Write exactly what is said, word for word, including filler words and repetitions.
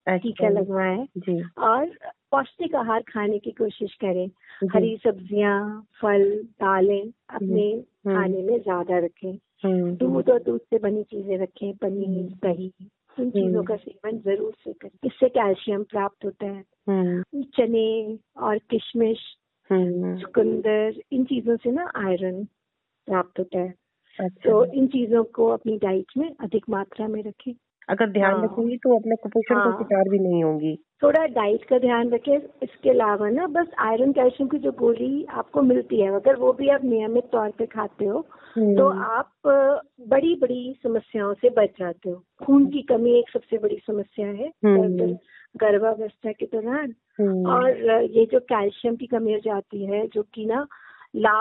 टीका अच्छा लगवाएं जी। और पौष्टिक आहार खाने की कोशिश करें। जी। हरी सब्जियां, फल, दालें हम्म, अपने हम्म, खाने में ज्यादा रखें। हम्म, दूध और दूध से बनी चीजें रखें, पनीर, हम्म, दही, इन हम्म, चीजों का सेवन जरूर से करें। इससे कैल्शियम प्राप्त होता है। हम्म, चने और किशमिश, हम्म, चुकंदर, इन चीजों से ना आयरन प्राप्त होता है। अच्छा। तो इन चीजों को अपनी डाइट में अधिक मात्रा में रखें। अगर ध्यान हाँ रखेंगी तो अपने कुपोषण का हाँ, शिकार भी नहीं होंगी। थोड़ा डाइट का ध्यान रखें। इसके अलावा ना बस आयरन कैल्शियम की जो गोली आपको मिलती है, अगर वो भी आप नियमित तौर पे खाते हो तो हम्म, आप बड़ी बड़ी समस्याओं से बच जाते हो। खून की कमी एक सबसे बड़ी समस्या है हम्म, गर्भावस्था के दौरान। हम्म, और ये जो कैल्शियम की कमी हो जाती है, जो कि ना लाभ